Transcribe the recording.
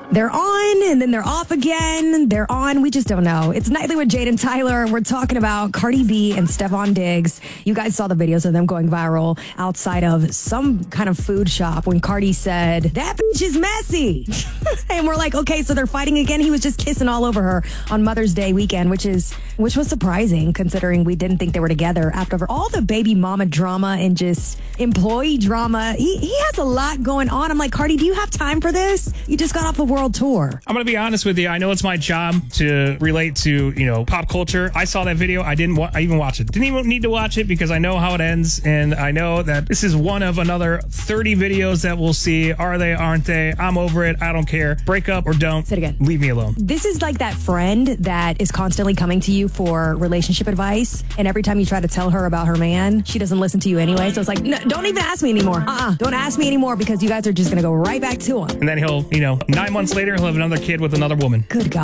They're on, and then they're off again. They're on. We just don't know. It's Nightly with Jade and Tyler, and we're talking about Cardi B and Stephon Diggs. You guys saw the videos of them going viral outside of some kind of food shop when Cardi said, "That bitch is messy." And we're like, okay, so they're fighting again. He was just kissing all over her on Mother's Day weekend, which was surprising considering we didn't think they were together after all the baby mama drama and just employee drama. He has a lot going on. I'm like, Cardi, do you have time for this? You just got off a world tour. I'm going to be honest with you. I know it's my job to relate to, pop culture. I saw that video. I didn't even watch it. Didn't even need to watch it because I know how it ends. And I know that this is one of another 30 videos that we'll see. Are they, aren't they? I'm over it. I don't care. Break up or don't. Say it again. Leave me alone. This is like that friend that is constantly coming to you for relationship advice. And every time you try to tell her about her man, she doesn't listen to you anyway. So it's like, no, don't even ask me anymore. Don't ask me anymore because you guys are just going to go right back to him. And then he'll, 9 months later, he'll have another kid with another woman. Good God.